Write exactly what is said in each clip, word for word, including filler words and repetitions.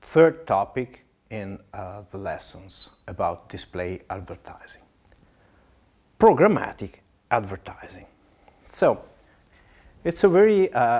third topic in uh, the lessons about display advertising. Programmatic advertising. So, it's a very uh,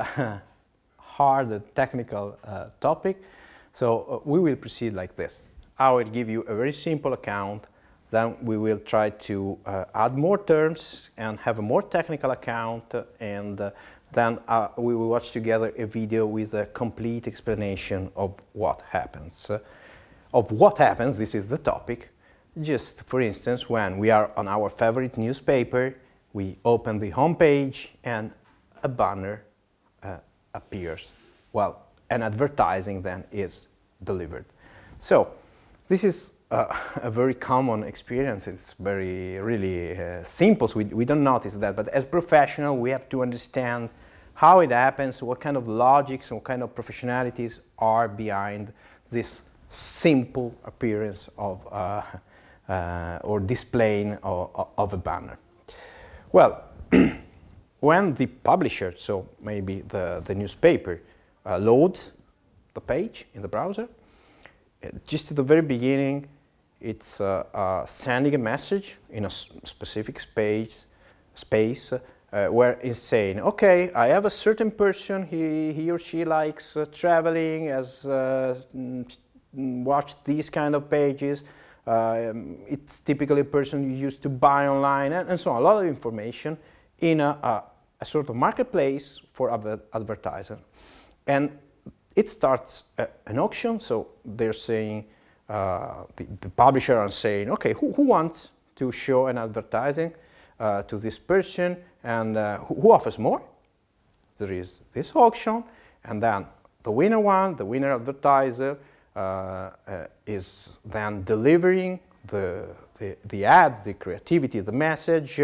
hard and technical uh, topic, so uh, we will proceed like this. I will give you a very simple account, then we will try to uh, add more terms and have a more technical account, and uh, then uh, we will watch together a video with a complete explanation of what happens. Uh, of what happens, this is the topic. Just for instance, when we are on our favorite newspaper, we open the home page and a banner uh, appears. Well, an advertising then is delivered. So, this is uh, a very common experience. It's very, really uh, simple, so we, we don't notice that. But as professional, we have to understand how it happens, what kind of logics, what kind of professionalities are behind this simple appearance of uh, uh, or displaying of, of a banner. Well, when the publisher, so maybe the, the newspaper, uh, loads the page in the browser, uh, just at the very beginning, it's uh, uh, sending a message in a specific space, space uh, where it's saying, okay, I have a certain person, he, he or she likes uh, traveling, has uh, watched these kind of pages, uh, it's typically a person you used to buy online, and, and so on, a lot of information in a, a, a sort of marketplace for adver advertising. And it starts a, an auction, so they're saying, uh, the, the publisher are saying, okay, who, who wants to show an advertising uh, to this person, and uh, who, who offers more? There is this auction, and then the winner one, the winner advertiser, uh, uh, is then delivering the, the, the ad, the creativity, the message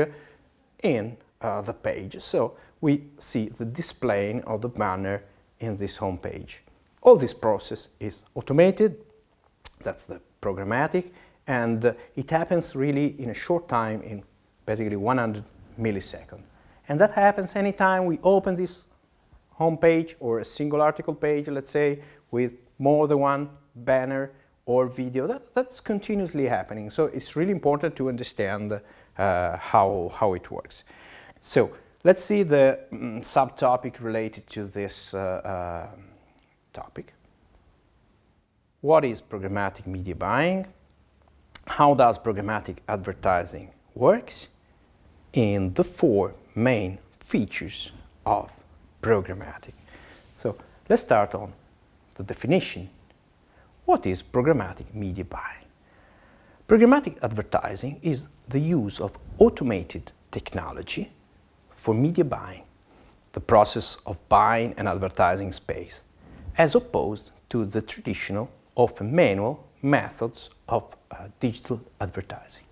in uh, the page. So we see the displaying of the banner in this home page. All this process is automated, that's the programmatic, and uh, it happens really in a short time, in basically one hundred milliseconds. And that happens anytime we open this home page or a single article page, let's say, with more than one banner or video. That, that's continuously happening. So it's really important to understand uh, how, how it works. So let's see the um, subtopic related to this uh, uh, topic. What is programmatic media buying? How does programmatic advertising works? In the four main features of programmatic. So let's start on the definition. What is programmatic media buying? Programmatic advertising is the use of automated technology for media buying, the process of buying an advertising space, as opposed to the traditional, often manual, methods of uh, digital advertising.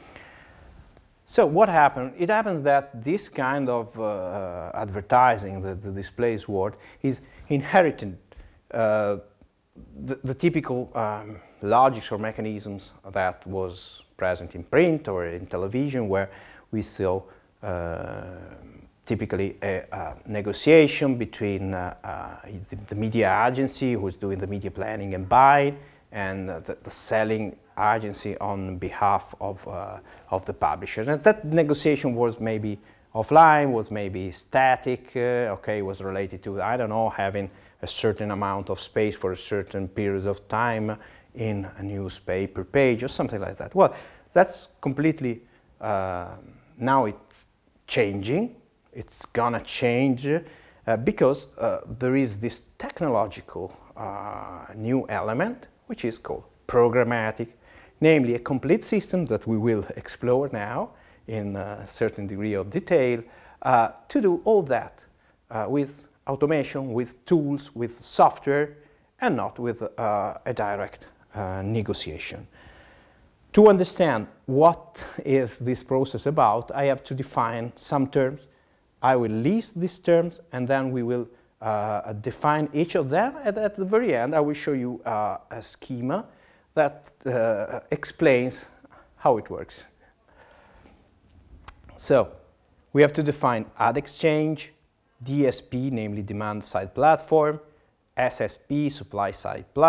So what happened? It happens that this kind of uh, advertising, the, the displays word, is inherited uh, the, the typical um, logics or mechanisms that was present in print or in television, where we saw uh, typically a, a negotiation between uh, uh, the, the media agency who's doing the media planning and buying, and uh, the, the selling agency on behalf of, uh, of the publisher. And that negotiation was maybe offline, was maybe static, uh, okay, was related to, I don't know, having a certain amount of space for a certain period of time in a newspaper page or something like that. Well, that's completely, uh, now it's changing. It's gonna change uh, because uh, there is this technological uh, new element, which is called programmatic, namely a complete system that we will explore now in a certain degree of detail, uh, to do all that uh, with automation, with tools, with software, and not with uh, a direct uh, negotiation. To understand what is this process about, I have to define some terms. I will list these terms, and then we will uh, define each of them, and at the very end I will show you uh, a schema that uh, explains how it works. So, we have to define ad exchange, D S P, namely demand side platform, S S P, supply side platform,